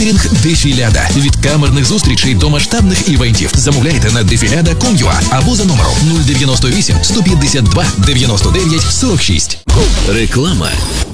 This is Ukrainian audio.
Кетерінг Дефіляда. Від камерних зустрічей до масштабних івентів. Замовляйте на defilada.com.ua або за номером 098 152 99 46. Реклама.